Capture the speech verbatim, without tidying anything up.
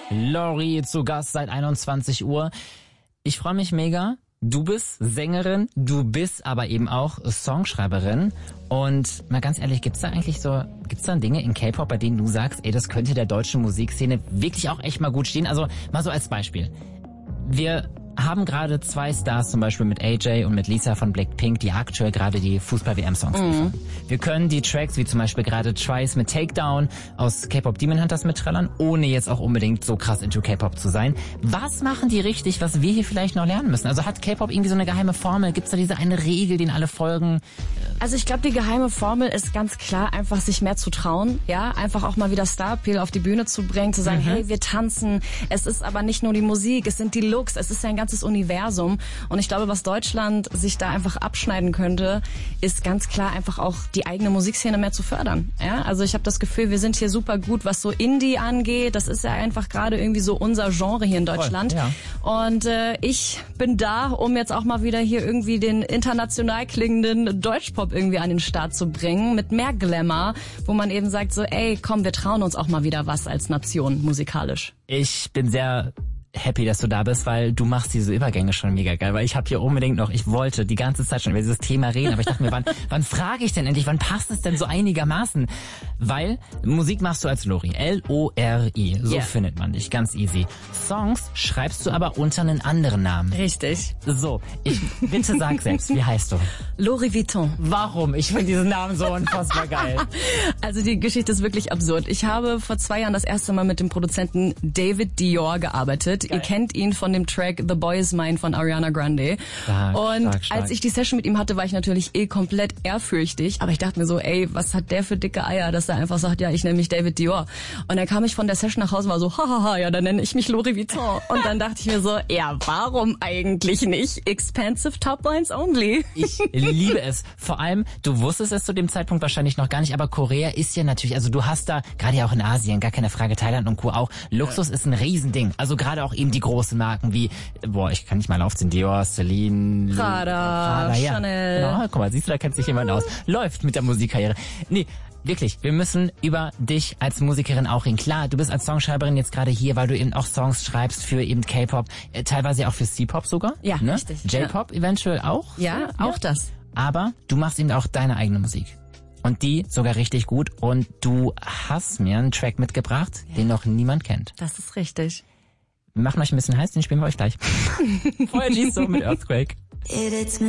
Lori zu Gast seit einundzwanzig Uhr. Ich freue mich mega. Du bist Sängerin, du bist aber eben auch Songschreiberin. Und mal ganz ehrlich, gibt's da eigentlich so, gibt's da Dinge in K-Pop, bei denen du sagst, ey, das könnte der deutschen Musikszene wirklich auch echt mal gut stehen? Also mal so als Beispiel. Wir haben gerade zwei Stars, zum Beispiel mit A J und mit Lisa von Blackpink, die aktuell gerade die Fußball-W M-Songs liefern. Mhm. Wir können die Tracks, wie zum Beispiel gerade Twice mit Takedown aus K-Pop Demon Hunters mitträllern, ohne jetzt auch unbedingt so krass into K-Pop zu sein. Was machen die richtig, was wir hier vielleicht noch lernen müssen? Also hat K-Pop irgendwie so eine geheime Formel? Gibt's da diese eine Regel, den alle folgen? Also ich glaube, die geheime Formel ist ganz klar, einfach sich mehr zu trauen, ja, einfach auch mal wieder Star-Appeal auf die Bühne zu bringen, zu sagen, mhm. hey, wir tanzen, es ist aber nicht nur die Musik, es sind die Looks, es ist ein ganzes Universum und ich glaube, was Deutschland sich da einfach abschneiden könnte, ist ganz klar einfach auch die eigene Musikszene mehr zu fördern, ja, also ich habe das Gefühl, wir sind hier super gut, was so Indie angeht, das ist ja einfach gerade irgendwie so unser Genre hier in Deutschland. Voll, ja. Und äh, ich bin da, um jetzt auch mal wieder hier irgendwie den international klingenden Deutschpop irgendwie an den Start zu bringen, mit mehr Glamour, wo man eben sagt so, ey, komm, wir trauen uns auch mal wieder was als Nation musikalisch. Ich bin sehr happy, dass du da bist, weil du machst diese Übergänge schon mega geil, weil ich habe hier unbedingt noch, ich wollte die ganze Zeit schon über dieses Thema reden, aber ich dachte mir, wann, wann frage ich denn endlich, wann passt es denn so einigermaßen? Weil Musik machst du als Lori, L O R I, so yeah. findet man dich, ganz easy. Songs schreibst du aber unter einen anderen Namen. Richtig. So, ich bitte sag selbst, wie heißt du? Lori Vuitton. Warum? Ich finde diesen Namen so unfassbar geil. Also die Geschichte ist wirklich absurd. Ich habe vor zwei Jahren das erste Mal mit dem Produzenten David Dior gearbeitet. Geil. Ihr kennt ihn von dem Track The Boy Is Mine von Ariana Grande. Stark, und stark, stark. Als ich die Session mit ihm hatte, war ich natürlich eh komplett ehrfürchtig. Aber ich dachte mir so, ey, was hat der für dicke Eier, dass er einfach sagt, ja, ich nenne mich David Dior. Und dann kam ich von der Session nach Hause und war so, hahaha, ja, dann nenne ich mich Lori Vuitton. Und dann dachte ich mir so, ja, warum eigentlich nicht? Expensive Top Lines only. Ich liebe es. Vor allem, du wusstest es zu dem Zeitpunkt wahrscheinlich noch gar nicht, aber Korea ist ja natürlich, also du hast da, gerade ja auch in Asien, gar keine Frage, Thailand und Co. auch, Luxus ja. ist ein Riesending. Also gerade auch eben die großen Marken wie, boah, ich kann nicht mal aufziehen, Dior, Celine, Prada, Prada ja. Chanel. Genau, guck mal, siehst du, da kennt sich jemand aus. Läuft mit der Musikkarriere. Nee, wirklich, wir müssen über dich als Musikerin auch reden. Klar, du bist als Songschreiberin jetzt gerade hier, weil du eben auch Songs schreibst für eben K-Pop, äh, teilweise auch für C-Pop sogar. Ja, ne? richtig. J-Pop ja. eventuell auch. Ja, so? auch ja. das. Aber du machst eben auch deine eigene Musik. Und die sogar richtig gut. Und du hast mir einen Track mitgebracht, ja. den noch niemand kennt. Das ist richtig. Wir machen euch ein bisschen heiß, den spielen wir euch gleich. Vorher G-So mit Earthquake.